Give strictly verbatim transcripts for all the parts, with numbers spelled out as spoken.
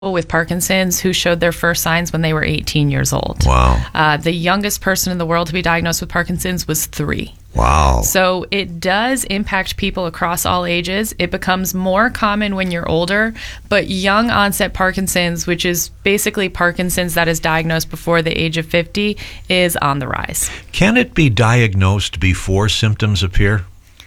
with Parkinson's who showed their first signs when they were eighteen years old. Wow. Uh, the youngest person in the world to be diagnosed with Parkinson's was three. Wow. So it does impact people across all ages. It becomes more common when you're older, but young onset Parkinson's, which is basically Parkinson's that is diagnosed before the age of fifty, is on the rise. Can it be diagnosed before symptoms appear?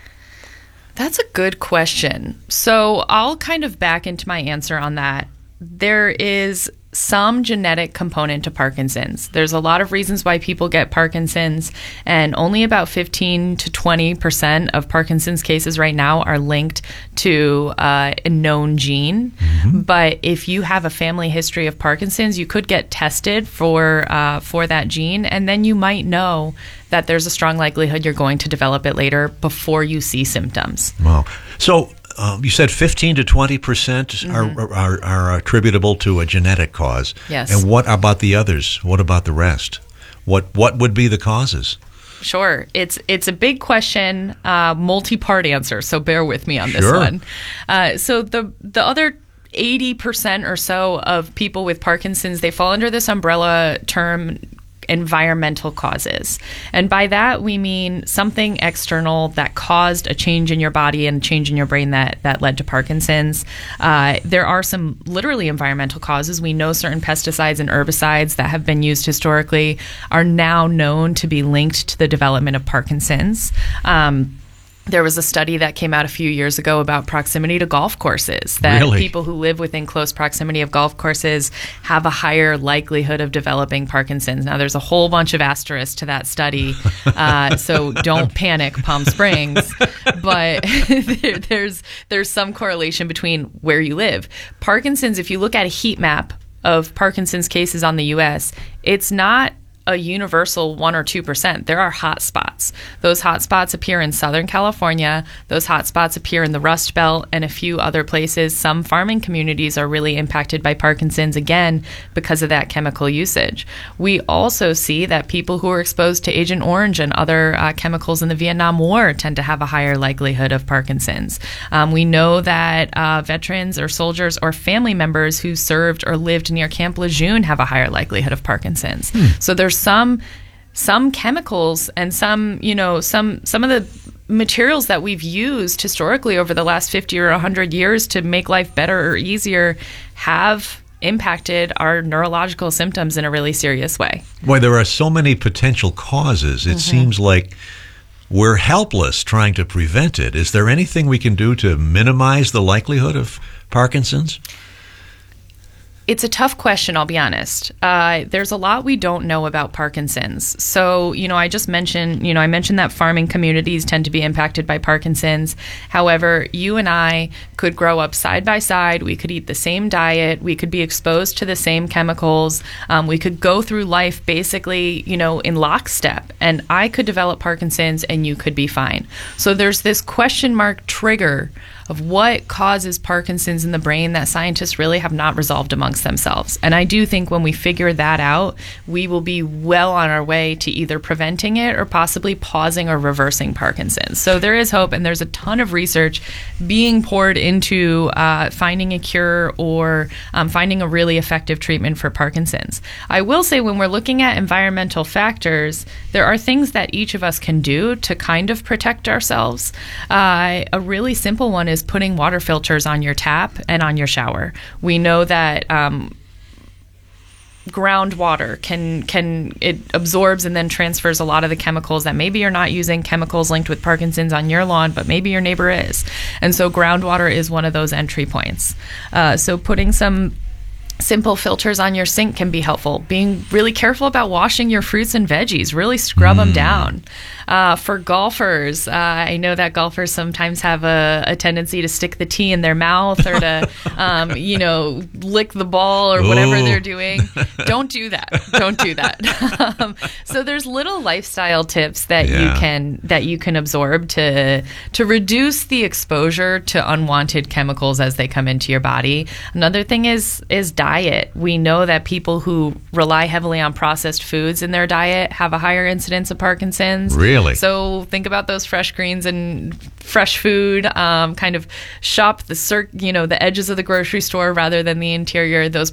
That's a good question. So I'll kind of back into my answer on that. There is some genetic component to Parkinson's. There's a lot of reasons why people get Parkinson's, and only about fifteen to twenty percent of Parkinson's cases right now are linked to uh, a known gene. Mm-hmm. But if you have a family history of Parkinson's, you could get tested for uh, for that gene, and then you might know that there's a strong likelihood you're going to develop it later before you see symptoms. Wow. So Um, you said fifteen to twenty percent Mm-hmm. are, are are attributable to a genetic cause. Yes. And what about the others? What about the rest? What what would be the causes? Sure. It's it's a big question, uh, multi-part answer, so bear with me on this Sure. one. Uh, so the the other eighty percent or so of people with Parkinson's, they fall under this umbrella term, environmental causes. And by that, we mean something external that caused a change in your body and change in your brain that, that led to Parkinson's. Uh, there are some literally environmental causes. We know certain pesticides and herbicides that have been used historically are now known to be linked to the development of Parkinson's. Um, There was a study that came out a few years ago about proximity to golf courses, that Really? people who live within close proximity of golf courses have a higher likelihood of developing Parkinson's. Now, there's a whole bunch of asterisks to that study, uh, so don't panic, Palm Springs. But there, there's there's some correlation between where you live. Parkinson's, if you look at a heat map of Parkinson's cases on the U S, it's not a universal one or two percent. There are hot spots. Those hot spots appear in Southern California. Those hot spots appear in the Rust Belt and a few other places. Some farming communities are really impacted by Parkinson's, again, because of that chemical usage. We also see that people who are exposed to Agent Orange and other uh, chemicals in the Vietnam War tend to have a higher likelihood of Parkinson's. Um, we know that uh, veterans or soldiers or family members who served or lived near Camp Lejeune have a higher likelihood of Parkinson's. Hmm. So there's some some chemicals and some, you know, some some of the materials that we've used historically over the last fifty or one hundred years to make life better or easier have impacted our neurological symptoms in a really serious way. Boy, there are so many potential causes. It Mm-hmm. seems like we're helpless trying to prevent it. Is there anything we can do to minimize the likelihood of Parkinson's? It's a tough question, I'll be honest. Uh, there's a lot we don't know about Parkinson's. So, you know, I just mentioned, you know, I mentioned that farming communities tend to be impacted by Parkinson's. However, you and I could grow up side by side. We could eat the same diet. We could be exposed to the same chemicals. Um, we could go through life basically, you know, in lockstep. And I could develop Parkinson's and you could be fine. So there's this question mark trigger of what causes Parkinson's in the brain that scientists really have not resolved amongst themselves. And I do think when we figure that out, we will be well on our way to either preventing it or possibly pausing or reversing Parkinson's. So there is hope, and there's a ton of research being poured into uh, finding a cure or um, finding a really effective treatment for Parkinson's. I will say when we're looking at environmental factors, there are things that each of us can do to kind of protect ourselves. Uh, a really simple one is is putting water filters on your tap and on your shower. We know that um, groundwater can can it absorbs and then transfers a lot of the chemicals that maybe you're not using, chemicals linked with Parkinson's on your lawn, but maybe your neighbor is. And so groundwater is one of those entry points. Uh, so putting some simple filters on your sink can be helpful. Being really careful about washing your fruits and veggies, really scrub mm. them down. Uh, for golfers, uh, I know that golfers sometimes have a, a tendency to stick the tee in their mouth or to, um, you know, lick the ball or whatever Ooh. they're doing. Don't do that. Don't do that. um, so there's little lifestyle tips that Yeah. you can that you can absorb to to reduce the exposure to unwanted chemicals as they come into your body. Another thing is is diet. diet. We know that people who rely heavily on processed foods in their diet have a higher incidence of Parkinson's. Really? So think about those fresh greens and fresh food. Um, kind of shop the cir- you know the edges of the grocery store rather than the interior. Those